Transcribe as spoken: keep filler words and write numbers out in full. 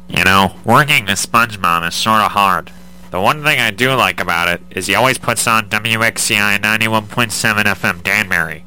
You know, working with SpongeBob is sorta hard. The one thing I do like about it is he always puts on W X C I ninety-one point seven F M Danbury.